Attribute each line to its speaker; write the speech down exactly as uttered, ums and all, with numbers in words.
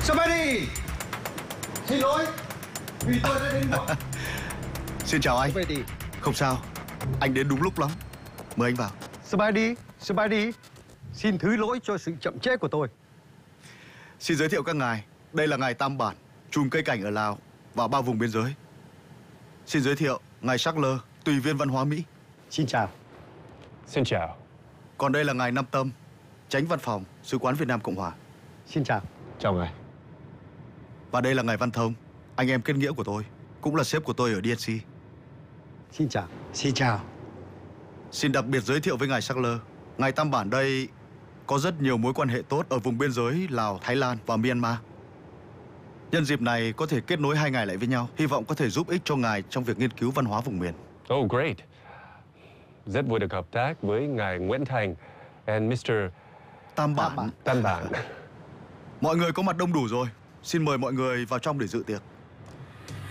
Speaker 1: Somebody! Xin lỗi, vì tôi đã đến muộn.
Speaker 2: Xin chào anh.
Speaker 1: Somebody.
Speaker 2: Không sao, anh đến đúng lúc lắm. Mời anh vào.
Speaker 1: Somebody, somebody. Xin thứ lỗi cho sự chậm trễ của tôi.
Speaker 2: Xin giới thiệu các ngài, đây là ngài Tam Bản, trùm cây cảnh ở Lào và ba vùng biên giới. Xin giới thiệu ngài Charles, tùy viên văn hóa Mỹ.
Speaker 1: Xin chào.
Speaker 3: Xin chào.
Speaker 2: Còn đây là ngài Nam Tâm, chánh văn phòng Sứ quán Việt Nam Cộng Hòa.
Speaker 1: Xin chào.
Speaker 3: Chào ngài.
Speaker 2: Và đây là ngài Văn Thông, anh em kết nghĩa của tôi, cũng là sếp của tôi ở đê en xê.
Speaker 1: Xin chào. Xin chào.
Speaker 2: Xin đặc biệt giới thiệu với ngài Charles, ngài Tam Bản đây có rất nhiều mối quan hệ tốt ở vùng biên giới Lào, Thái Lan và Myanmar. Nhân dịp này có thể kết nối hai ngài lại với nhau, hy vọng có thể giúp ích cho ngài trong việc nghiên cứu văn hóa vùng miền.
Speaker 3: Oh, great. Rất vui được hợp tác với ngài Nguyễn Thành and mister
Speaker 2: Tam Bản.
Speaker 3: Tam Bản.
Speaker 2: Mọi người có mặt đông đủ rồi, xin mời mọi người vào trong để dự tiệc.